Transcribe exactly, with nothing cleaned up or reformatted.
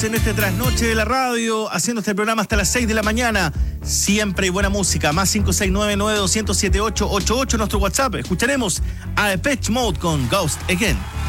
En este trasnoche de la radio, haciendo este programa hasta las seis de la mañana. Siempre hay buena música. Más cinco seis nueve nueve dos cero siete ocho ocho ocho nuestro WhatsApp. Escucharemos a Depeche Mode con Ghost Again.